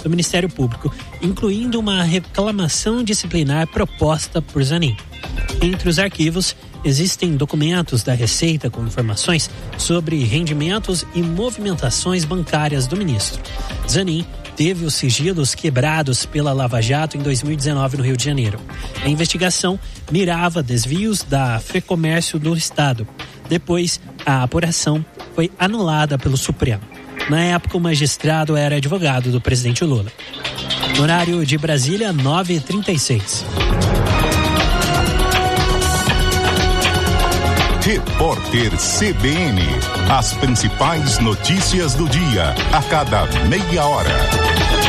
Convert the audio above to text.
do Ministério Público, incluindo uma reclamação disciplinar proposta por Zanin. Entre os arquivos, existem documentos da Receita com informações sobre rendimentos e movimentações bancárias do ministro. Zanin teve os sigilos quebrados pela Lava Jato em 2019 no Rio de Janeiro. A investigação mirava desvios da Fecomércio do Estado. Depois, a apuração foi anulada pelo Supremo. Na época, o magistrado era advogado do presidente Lula. Horário de Brasília, 9h36. Repórter CBN. As principais notícias do dia, a cada meia hora.